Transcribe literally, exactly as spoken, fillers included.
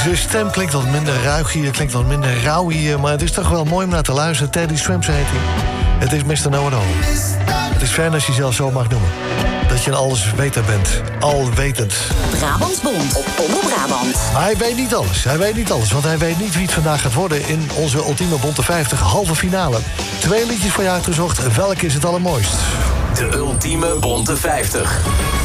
Zijn stem klinkt wat minder ruig hier, klinkt wat minder rauw hier... maar het is toch wel mooi om naar te luisteren. Teddy Swims heet hij. Het is mister Know-it-all. Het is fijn als je jezelf zo mag noemen. Dat je een allesweter bent. Alwetend. Brabantsbond op Omroep Brabant. Maar hij weet niet alles. Hij weet niet alles, want hij weet niet wie het vandaag gaat worden... in onze ultieme Bonte vijftig halve finale. Twee liedjes voor je uitgezocht. Welk is het allermooist? De ultieme Bonte vijftig.